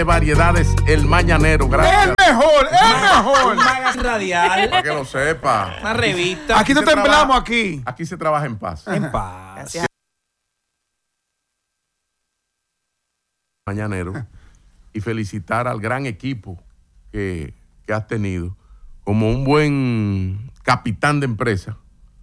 Variedades El Mañanero, gracias. El mejor. Un magazine radial. Para que lo sepa. Una revista. Aquí no temblamos aquí. Aquí se trabaja en paz. En paz. Gracias. Mañanero. Y felicitar al gran equipo que has tenido. Como un buen capitán de empresa.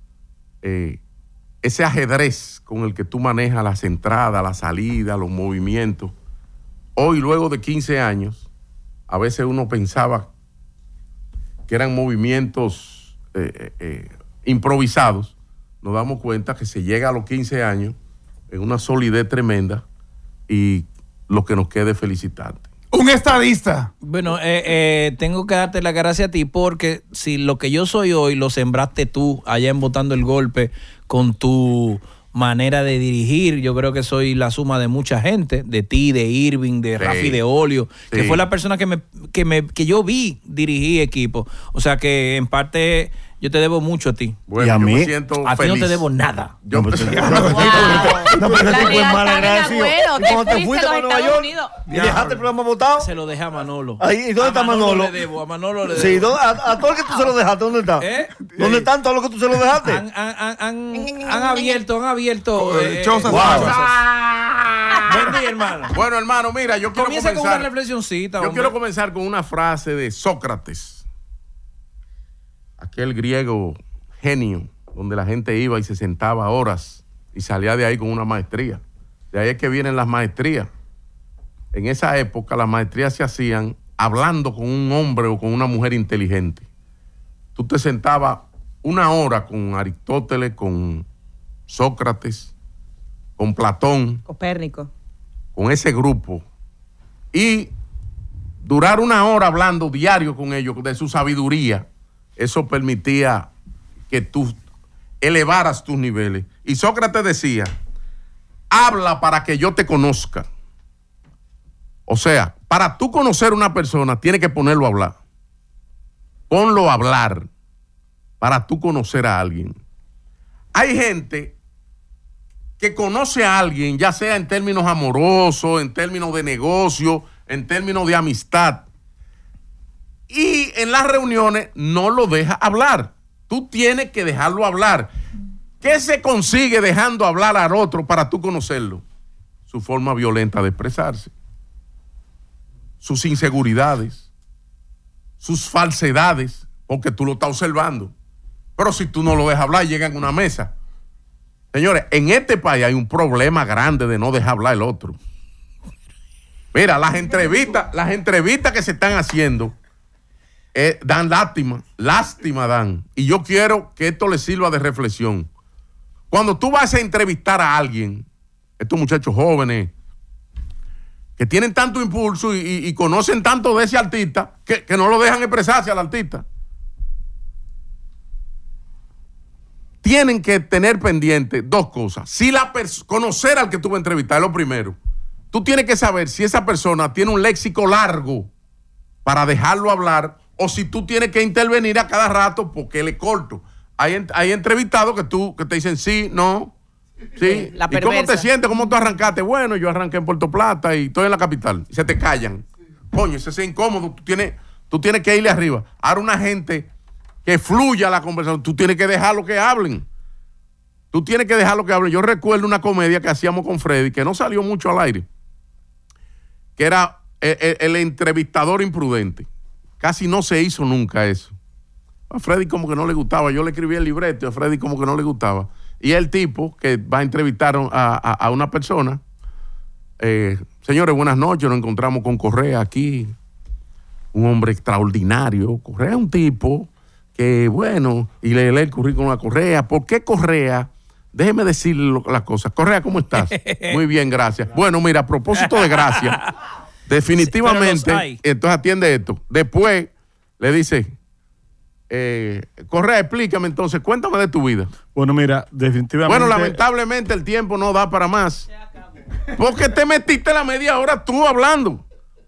Ese ajedrez con el que tú manejas las entradas, la salida, los movimientos. Hoy, luego de 15 años, a veces uno pensaba que eran movimientos improvisados. Nos damos cuenta que se llega a los 15 años en una solidez tremenda y lo que nos queda es felicitarte. Un estadista. Bueno, tengo que darte la gracia a ti porque si lo que yo soy hoy lo sembraste tú allá en Botando el Golpe con tu manera de dirigir, yo creo que soy la suma de mucha gente, de ti, de Irving, de Rafi de Olio, que fue la persona que yo vi dirigir equipo. O sea que en parte yo te debo mucho a ti. Bueno, y a yo mí, me siento a feliz. ti no te debo nada. Yo No, me pero- siento- No, pero La ese fue mal lealtad del agradecido. abuelo, Y te cuando te fuiste fuiste a para los Nueva Estados York Unidos. y dejaste el programa votado. Se lo dejé a Manolo. Ahí, ¿y dónde está Manolo? Le debo, a Manolo le debo. Sí, a todo el que tú se lo dejaste, ¿dónde está? ¿Dónde están todos los que tú se lo dejaste? Han abierto. Chozas. Wow. Buen día, hermano. Bueno, hermano, mira, yo quiero Comienza con una comenzar. reflexioncita. Yo hombre. quiero comenzar con una frase de Sócrates, aquel griego genio, donde la gente iba y se sentaba horas y salía de ahí con una maestría. De ahí es que vienen las maestrías. En esa época las maestrías se hacían hablando con un hombre o con una mujer inteligente. Tú te sentabas una hora con Aristóteles, con Sócrates, con Platón, Copérnico. con ese grupo, y durar una hora hablando diario con ellos de su sabiduría. Eso permitía que tú elevaras tus niveles. Y Sócrates decía, habla para que yo te conozca. O sea, para tú conocer a una persona, tienes que ponerlo a hablar. Ponlo a hablar para tú conocer a alguien. Hay gente que conoce a alguien, ya sea en términos amorosos, en términos de negocio, en términos de amistad, y en las reuniones no lo deja hablar. Tú tienes que dejarlo hablar. ¿Qué se consigue dejando hablar al otro para tú conocerlo? Su forma violenta de expresarse, sus inseguridades, sus falsedades, porque tú lo estás observando. Pero si tú no lo dejas hablar, llegan a una mesa. Señores, en este país hay un problema grande de no dejar hablar el otro. Mira, las entrevistas que se están haciendo dan lástima dan. Y yo quiero que esto les sirva de reflexión. Cuando tú vas a entrevistar a alguien, estos muchachos jóvenes que tienen tanto impulso y conocen tanto de ese artista que no lo dejan expresarse al artista, tienen que tener pendiente dos cosas. Si conocer al que tú vas a entrevistar es lo primero. Tú tienes que saber si esa persona tiene un léxico largo para dejarlo hablar o si tú tienes que intervenir a cada rato porque él es corto. Hay entrevistados que te dicen sí, no, sí. La ¿Y cómo perversa. te sientes? ¿Cómo tú arrancaste? Bueno, yo arranqué en Puerto Plata y estoy en la capital. Y se te callan. Coño, ese es incómodo. Tú tienes que irle arriba. Ahora una gente que fluya la conversación, tú tienes que dejarlo que hablen. Yo recuerdo una comedia que hacíamos con Freddy, que no salió mucho al aire, que era el entrevistador imprudente. Casi no se hizo nunca eso. A Freddy como que no le gustaba. Yo le escribí el libreto y a Freddy como que no le gustaba. Y el tipo que va a entrevistar a una persona, señores, buenas noches, nos encontramos con Correa aquí, un hombre extraordinario. Correa es un tipo que, bueno, y le lee el currículum a Correa. ¿Por qué Correa? Déjeme decirle las cosas. Correa, ¿cómo estás? Muy bien, gracias. Bueno, mira, a propósito de gracias, definitivamente, entonces atiende esto. Después le dice, Correa, explícame entonces, cuéntame de tu vida. Bueno, mira, definitivamente. Bueno, lamentablemente el tiempo no da para más. Porque te metiste la media hora tú hablando.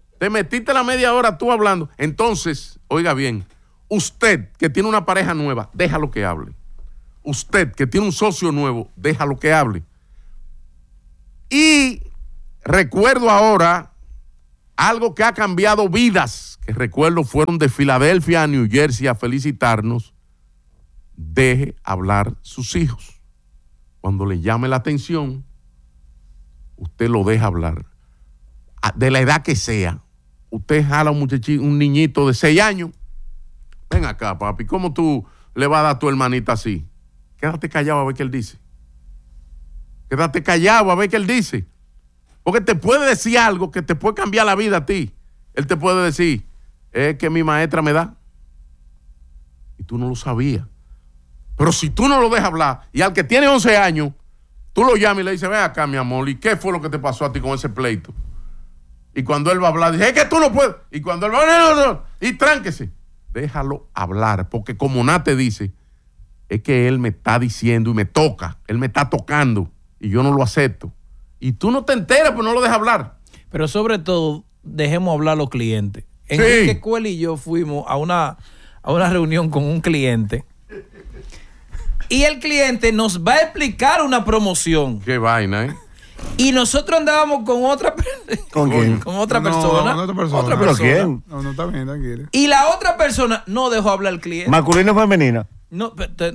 Entonces, oiga bien, usted que tiene una pareja nueva, déjalo que hable. Usted que tiene un socio nuevo, déjalo que hable. Y recuerdo ahora algo que ha cambiado vidas, que recuerdo fueron de Filadelfia a New Jersey a felicitarnos, deje hablar sus hijos. Cuando le llame la atención, usted lo deja hablar. De la edad que sea. Usted jala un niñito de 6 años. Ven acá, papi, ¿cómo tú le vas a dar a tu hermanita así? Quédate callado a ver qué él dice. Quédate callado a ver qué él dice. Porque te puede decir algo que te puede cambiar la vida a ti. Él te puede decir, es que mi maestra me da. Y tú no lo sabías. Pero si tú no lo dejas hablar, y al que tiene 11 años, tú lo llamas y le dices, ven acá, mi amor, ¿y qué fue lo que te pasó a ti con ese pleito? Y cuando él va a hablar, dice, es que tú no puedes. Y cuando él va a no, y tránquese. Déjalo hablar, porque como Nate dice, es que él me está diciendo y me toca, él me está tocando, y yo no lo acepto. Y tú no te enteras, pues no lo dejas hablar. Pero sobre todo, dejemos hablar a los clientes. Enrique Cuel y yo fuimos a una reunión con un cliente. Y el cliente nos va a explicar una promoción. Qué vaina, ¿eh? Y nosotros andábamos con otra ¿Con quién? Con otra persona. Otra persona. Otra ¿Pero persona. quién? No, está bien, tranquilo. Y la otra persona no dejó hablar al cliente. ¿Masculina o femenina? No te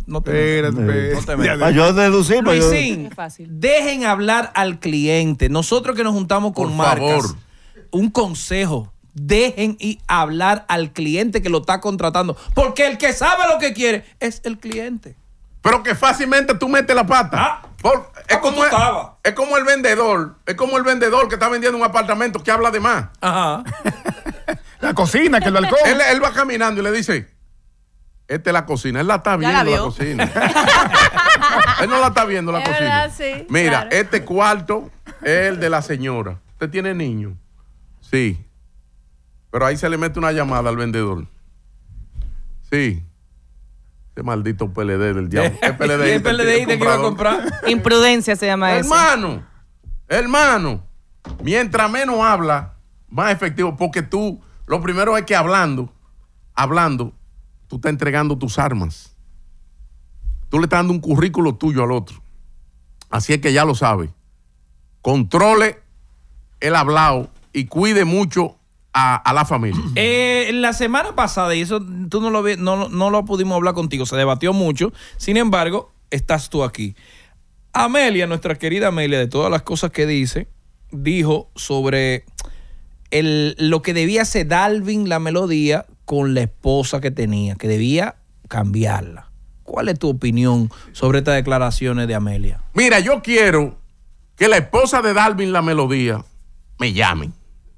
Para yo deducir. Luisín, dejen hablar al cliente. Nosotros que nos juntamos con Por marcas, favor. un consejo. Dejen y hablar al cliente que lo está contratando. Porque el que sabe lo que quiere es el cliente. Pero que fácilmente tú metes la pata. Es como el vendedor. Es como el vendedor que está vendiendo un apartamento que habla de más. Ajá. La cocina, que el balcón. Él va caminando y le dice, esta es la cocina. Él la está viendo, la cocina. Él no la está viendo, la Es cocina. verdad, sí, Mira, claro. este cuarto es el de la señora. ¿Usted tiene niño? Sí. Pero ahí se le mete una llamada al vendedor. Sí. Ese maldito PLD del diablo. El PLDI que iba a comprar. Imprudencia se llama eso. Hermano, mientras menos habla, más efectivo, porque tú, lo primero es que hablando, tú estás entregando tus armas. Tú le estás dando un currículo tuyo al otro. Así es que ya lo sabe. Controle el hablado y cuide mucho a la familia. La semana pasada, y eso tú no lo pudimos hablar contigo, se debatió mucho. Sin embargo, estás tú aquí. Amelia, nuestra querida Amelia, de todas las cosas que dijo sobre lo que debía hacer Dalvin la melodía con la esposa que tenía, que debía cambiarla. ¿Cuál es tu opinión sobre estas declaraciones de Amelia? Mira, yo quiero que la esposa de Dalvin la melodía me llame.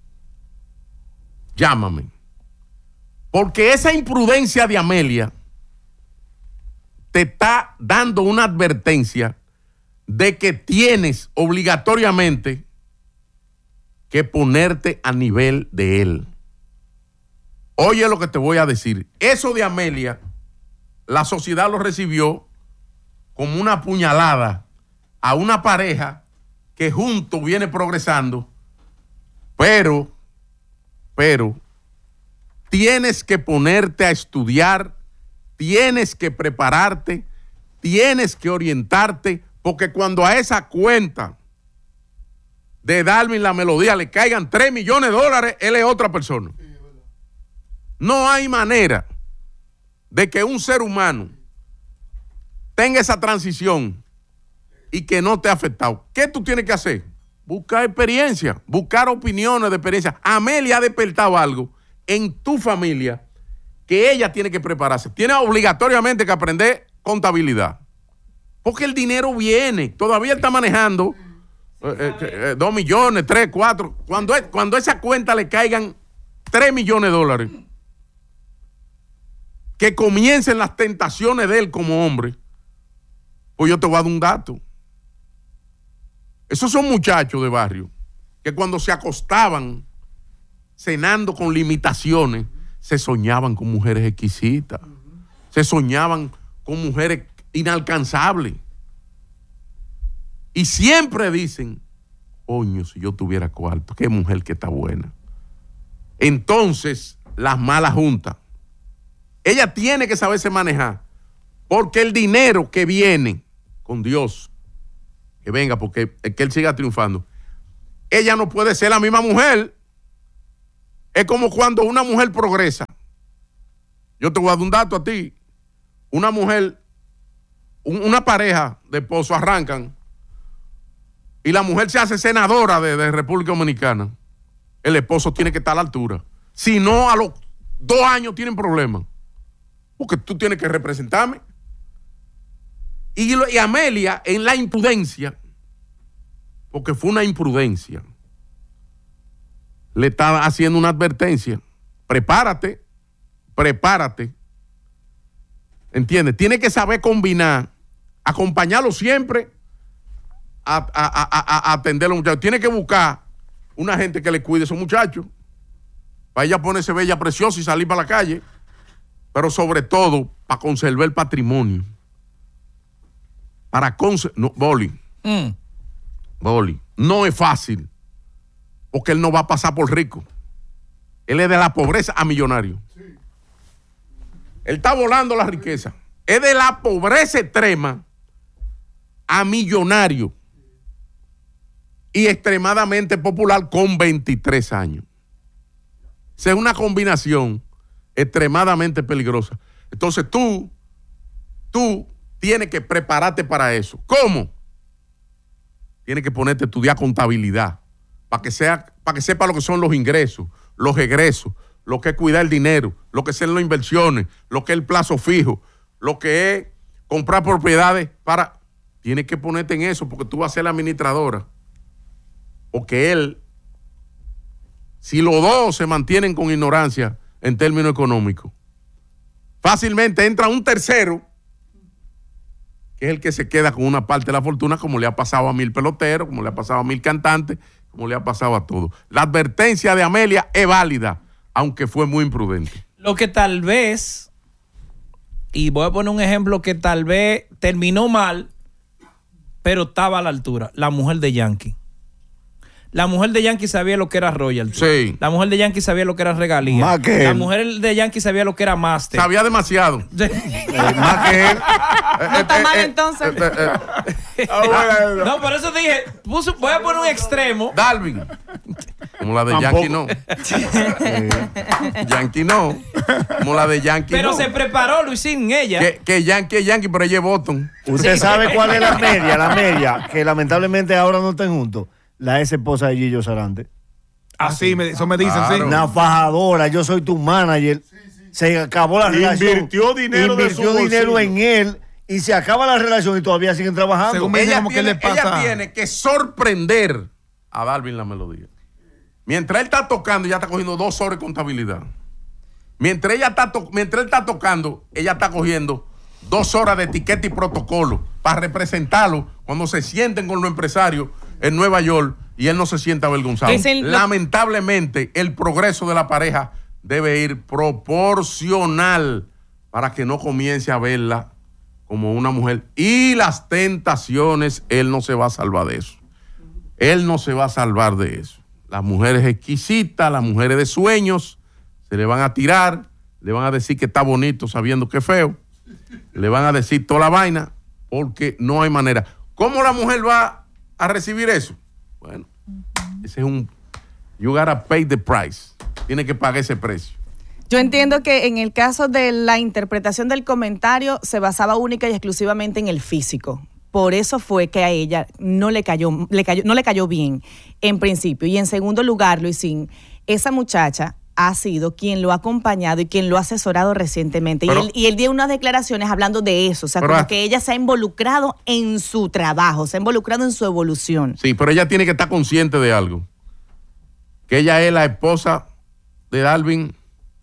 Llámame. Porque esa imprudencia de Amelia te está dando una advertencia de que tienes obligatoriamente que ponerte a nivel de él. Oye lo que te voy a decir. Eso de Amelia, la sociedad lo recibió como una puñalada a una pareja que junto viene progresando, pero tienes que ponerte a estudiar, tienes que prepararte, tienes que orientarte, porque cuando a esa cuenta de Dalvin la melodía le caigan $3 millones, él es otra persona. No hay manera de que un ser humano tenga esa transición y que no te ha afectado. ¿Qué tú tienes que hacer? Buscar experiencia, buscar opiniones de experiencia. Amelia ha despertado algo en tu familia que ella tiene que prepararse. Tiene obligatoriamente que aprender contabilidad. Porque el dinero viene. Todavía él está manejando 2 millones, 3, 4. Cuando esa cuenta le caigan $3 millones, que comiencen las tentaciones de él como hombre, pues yo te voy a dar un dato. Esos son muchachos de barrio que cuando se acostaban cenando con limitaciones, se soñaban con mujeres exquisitas, se soñaban con mujeres inalcanzables. Y siempre dicen, coño, si yo tuviera cuarto, qué mujer que está buena. Entonces, las malas juntas. Ella tiene que saberse manejar, porque el dinero que viene con Dios, que venga, porque es que él siga triunfando, ella no puede ser la misma mujer Es como cuando una mujer progresa. Yo te voy a dar un dato a ti. Una mujer, una pareja de esposos arrancan y la mujer se hace senadora de República Dominicana. El esposo tiene que estar a la altura. Si no, a los 2 años tienen problemas. Porque tú tienes que representarme. Y Amelia, en la imprudencia, porque fue una imprudencia, le está haciendo una advertencia. Prepárate. ¿Entiendes? Tiene que saber combinar, acompañarlo siempre a atender a los muchachos. Tiene que buscar una gente que le cuide a esos muchachos. Para ella ponerse bella, preciosa y salir para la calle. Pero sobre todo, para conservar el patrimonio. Boli. No es fácil. Porque él no va a pasar por rico. Él es de la pobreza a millonario. Sí. Él está volando la riqueza. Es de la pobreza extrema a millonario. Y extremadamente popular con 23 años. Esa es una combinación extremadamente peligrosa. Entonces tú tienes que prepararte para eso. ¿Cómo? Tienes que ponerte a estudiar contabilidad para que sepa lo que son los ingresos, los egresos, lo que es cuidar el dinero, lo que son las inversiones, lo que es el plazo fijo, lo que es comprar propiedades para... Tienes que ponerte en eso porque tú vas a ser la administradora. Porque él, si los dos se mantienen con ignorancia en términos económicos, fácilmente entra un tercero, que es el que se queda con una parte de la fortuna, como le ha pasado a 1000 peloteros, como le ha pasado a 1000 cantantes, como le ha pasado a todos. La advertencia de Amelia es válida, aunque fue muy imprudente. Lo que tal vez, y voy a poner un ejemplo que tal vez terminó mal, pero estaba a la altura, la mujer de Yankee. La mujer de Yankee sabía lo que era royalty. Sí. La mujer de Yankee sabía lo que era regalía. Más que él. La mujer de Yankee sabía lo que era máster. Sabía demasiado. Más que él. No está mal entonces. No, por eso dije, voy a poner un extremo. Darwin. Como la de Yankee no. Yankee no. Como la de Yankee pero no. se preparó Luisín, ella. Que Yankee es Yankee, pero ella es Boston. ¿Usted sabe cuál es la media? La media, que lamentablemente ahora no están juntos. La ex esposa de Gillo Sarante. Así, eso me dicen, Claro. sí. Una fajadora, yo soy tu manager. Se acabó la relación. Invirtió dinero de su dinero bolsillo. en él y se acaba la relación y todavía siguen trabajando. Según me Ella como que tiene, le pasa. ella tiene que sorprender a Darwin la melodía. Mientras él está tocando, ella está cogiendo 2 horas de contabilidad. Mientras él está tocando, ella está cogiendo 2 horas de etiqueta y protocolo para representarlo cuando se sienten con los empresarios en Nueva York y él no se sienta avergonzado. Lamentablemente, el progreso de la pareja debe ir proporcional para que no comience a verla como una mujer. Y las tentaciones, él no se va a salvar de eso. Él no se va a salvar de eso. Las mujeres exquisitas, las mujeres de sueños, se le van a tirar, le van a decir que está bonito sabiendo que es feo, le van a decir toda la vaina, porque no hay manera. ¿Cómo la mujer va a recibir eso? Bueno, ese es un... You gotta pay the price. Tiene que pagar ese precio. Yo entiendo que en el caso de la interpretación del comentario se basaba única y exclusivamente en el físico. Por eso fue que a ella no le cayó bien en principio. Y en segundo lugar, Luisín, esa muchacha ha sido quien lo ha acompañado y quien lo ha asesorado recientemente. Pero, y él dio unas declaraciones hablando de eso. O sea, como que ella se ha involucrado en su trabajo, se ha involucrado en su evolución. Sí, pero ella tiene que estar consciente de algo. Que ella es la esposa de Darwin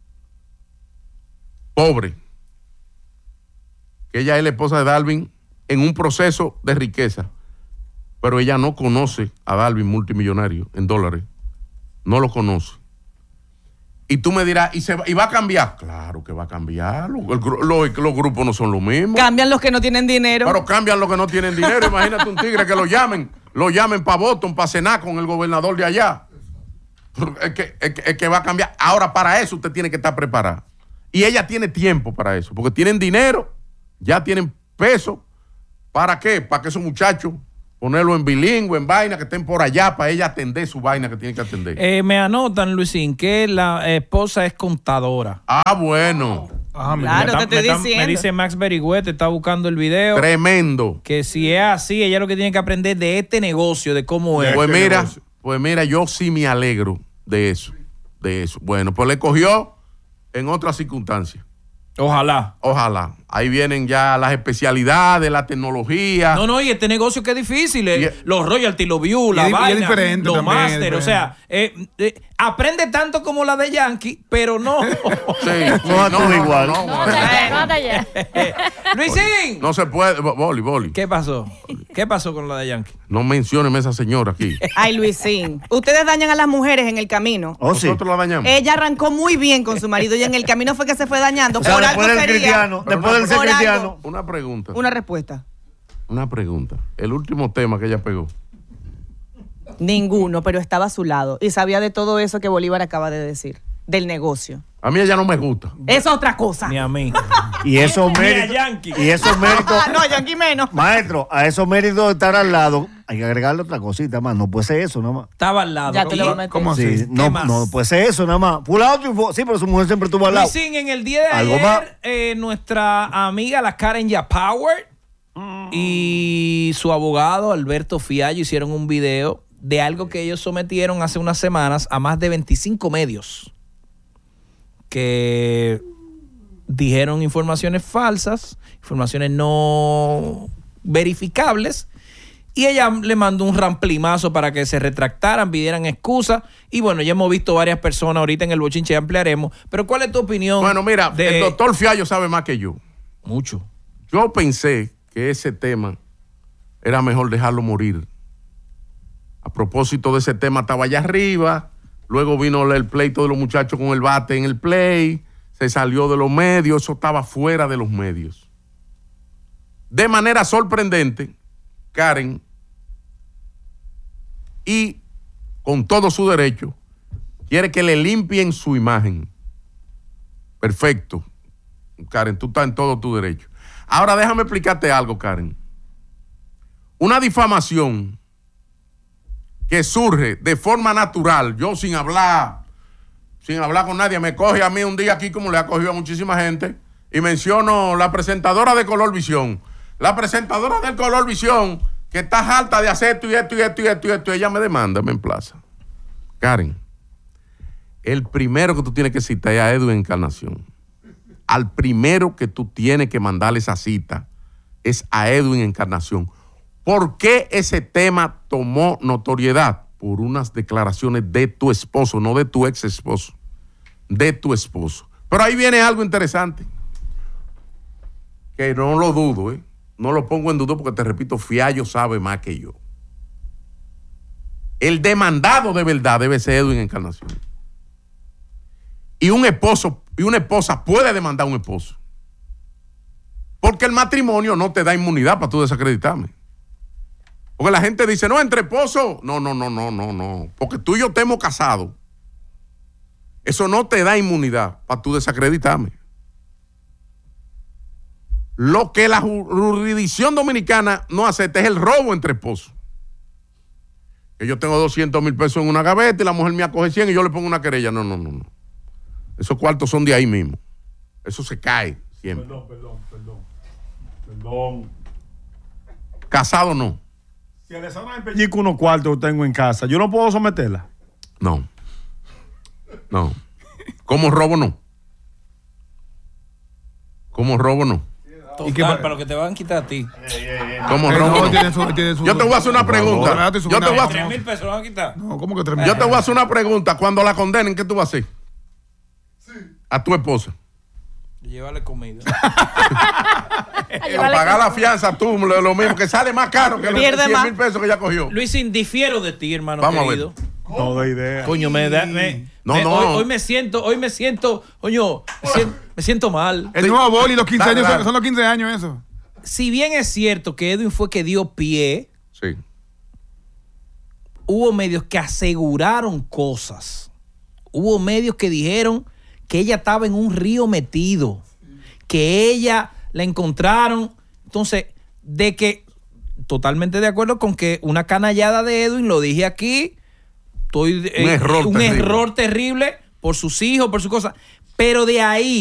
pobre. Que ella es la esposa de Darwin en un proceso de riqueza. Pero ella no conoce a Darwin multimillonario en dólares. No lo conoce. Y tú me dirás, ¿y va a cambiar? Claro que va a cambiar. Los grupos no son lo mismo. Cambian los que no tienen dinero. Pero cambian los que no tienen dinero. Imagínate un tigre que lo llamen para Boston, para cenar con el gobernador de allá. Es que va a cambiar. Ahora, para eso usted tiene que estar preparado. Y ella tiene tiempo para eso, porque tienen dinero, ya tienen peso. ¿Para qué? Para que esos muchachos ponerlo en bilingüe, en vaina, que estén por allá para ella atender su vaina que tiene que atender. Me anotan, Luisín, que la esposa es contadora. Ah, bueno. Claro, te estoy diciendo. Me dice Max Berigüet, está buscando el video. Tremendo. Que si es así, ella lo que tiene que aprender de este negocio, de cómo es. Pues mira, yo sí me alegro de eso. Bueno, pues le cogió en otras circunstancias. Ojalá. Ahí vienen ya las especialidades, la tecnología. No, y este negocio que es difícil. Los royalties, los views, la vaina, diferente los también, máster. O sea, aprende tanto como la de Yankee, pero no. Sí, No actúa igual. No te lleves. Luisín. No se puede. Boli. ¿Qué pasó? ¿Qué pasó con la de Yankee? No mencionen a esa señora aquí. Ay, Luisín. Ustedes dañan a las mujeres en el camino. Oh, sí. Nosotros la dañamos. Ella arrancó muy bien con su marido y en el camino fue que se fue dañando. O sea, Por después algo del sería. cristiano, después del ser Por algo. cristiano. Una pregunta. Una respuesta. Una pregunta. El último tema que ella pegó. Ninguno, pero estaba a su lado y sabía de todo eso que Bolívar acaba de decir, del negocio. A mí ella no me gusta. Es otra cosa. Ni a mí. Y esos Ni a méritos. Yankee. Y esos méritos. No, Yankee menos. Maestro, a esos méritos de estar al lado, hay que agregarle otra cosita más. No puede ser eso nada más. Estaba al lado. Ya te lo voy a meter. ¿Cómo así? Sí, no, más? no puede ser eso nada más. Fulano triunfó. Sí, pero su mujer siempre estuvo al lado. Luisín, en el día de ¿Algo más? ayer, nuestra amiga la Karen Power y su abogado Alberto Fiallo hicieron un video de algo que ellos sometieron hace unas semanas a más de 25 medios que dijeron informaciones falsas, informaciones no verificables, y ella le mandó un ramplimazo para que se retractaran, pidieran excusas, y bueno, ya hemos visto varias personas ahorita en el bochinche, ampliaremos, pero ¿cuál es tu opinión? Bueno, mira, el doctor Fiallo sabe más que yo. Mucho. Yo pensé que ese tema era mejor dejarlo morir. A propósito de ese tema, estaba allá arriba, luego vino el pleito de los muchachos con el bate en el play, se salió de los medios, eso estaba fuera de los medios. De manera sorprendente, Karen, y con todo su derecho, quiere que le limpien su imagen. Perfecto. Karen, tú estás en todo tu derecho. Ahora déjame explicarte algo, Karen. Una difamación que surge de forma natural, yo sin hablar con nadie, me coge a mí un día aquí como le ha cogido a muchísima gente y menciono la presentadora de Color Visión. La presentadora del Color Visión que está harta de hacer esto y esto y esto y esto y esto, ella me demanda, me emplaza. Karen, el primero que tú tienes que citar es a Edwin Encarnación. Al primero que tú tienes que mandarle esa cita es a Edwin Encarnación. ¿Por qué ese tema tomó notoriedad? Por unas declaraciones de tu esposo, no de tu ex esposo, de tu esposo. Pero ahí viene algo interesante, que no lo dudo, no lo pongo en duda porque te repito, Fiallo sabe más que yo. El demandado de verdad debe ser Edwin Encarnación. Y un esposo y una esposa puede demandar a un esposo. Porque el matrimonio no te da inmunidad para tú desacreditarme. Porque la gente dice, no, entre esposos. No. Porque tú y yo te hemos casado. Eso no te da inmunidad para tú desacreditarme. Lo que la jurisdicción dominicana no acepta es el robo entre esposos. Que yo tengo 200,000 pesos en una gaveta y la mujer me acoge 100 y yo le pongo una querella. No. Esos cuartos son de ahí mismo. Eso se cae siempre. Perdón. Casado no. Si Alessandra me pellico unos cuartos que tengo en casa, ¿yo no puedo someterla? No. Como robo no. Total, para lo que te van a quitar a ti. Como robo no. Tiene su- Yo te voy a hacer una pregunta. Espérate, su Yo te voy a buena- 3,000 pesos lo van a quitar. No, ¿cómo que 3,000? Yo te voy a hacer una pregunta. Cuando la condenen, ¿qué tú vas a hacer? A tu esposa. Llévale comida. A pagar la fianza tú, lo mismo, que sale más caro que los Pierde 100,000 más. pesos que ella cogió. Luisín, difiero de ti, hermano Vamos a ver. querido. No da idea. Coño, No. Hoy me siento, coño, me siento mal. El nuevo boli, los 15 Dale, años, dale. son los 15 años eso. Si bien es cierto que Edwin fue que dio pie, Sí. hubo medios que aseguraron cosas. Hubo medios que dijeron que ella estaba en un río metido, que ella la encontraron. Entonces, de que totalmente de acuerdo con que una canallada de Edwin, lo dije aquí, Un error un terrible. error terrible por sus hijos, por sus cosas. Pero de ahí